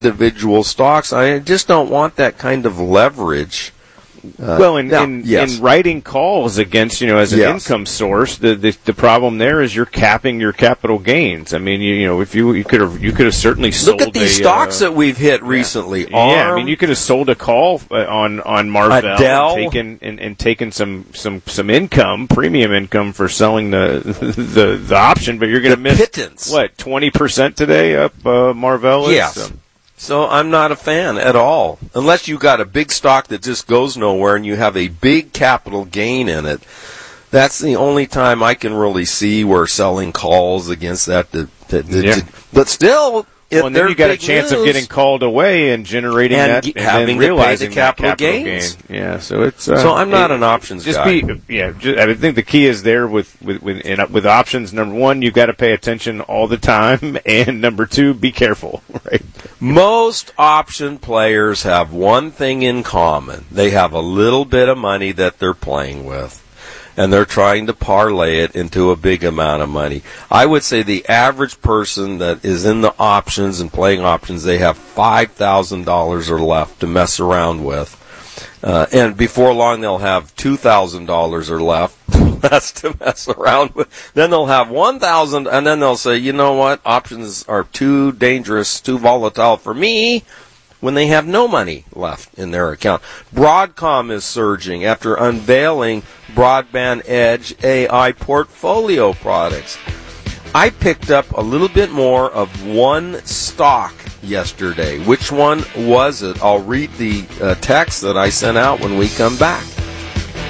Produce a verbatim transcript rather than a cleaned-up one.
individual stocks. I just don't want that kind of leverage. Uh, well, in, now, in, yes. in writing calls against, you know, as an yes. income source, the, the the problem there is you're capping your capital gains. I mean, you, you know, if you you could have you could have certainly sold. Look at these a, stocks uh, that we've hit recently. Yeah, Arm, yeah I mean, you could have sold a call on on Marvell Dell. and taken and, and taken some, some, some income, premium income for selling the the, the option, but you're going to miss pittance. What twenty percent today up uh, Marvell is. Yes. Um, So I'm not a fan at all. Unless you got a big stock that just goes nowhere and you have a big capital gain in it. That's the only time I can really see where selling calls against that. To, to, to, yeah. to, but still, if well, and then you got a chance news, of getting called away and generating and that g- and having then to realizing pay the capital, that capital gains. gain. Yeah, so it's uh, so I'm not it, an options just guy. Be, yeah, just, I think the key is there with with with, in, with options. Number one, you've got to pay attention all the time, and number two, be careful. Right. Most option players have one thing in common. They have a little bit of money that they're playing with, and they're trying to parlay it into a big amount of money. I would say the average person that is in the options and playing options, they have five thousand dollars or left to mess around with. Uh, and before long, they'll have two thousand dollars or left less to mess around with. Then they'll have one thousand dollars, and then they'll say, you know what, options are too dangerous, too volatile for me, when they have no money left in their account. Broadcom is surging after unveiling Broadband Edge A I portfolio products. I picked up a little bit more of one stock yesterday. Which one was it? I'll read the uh, text that I sent out when we come back.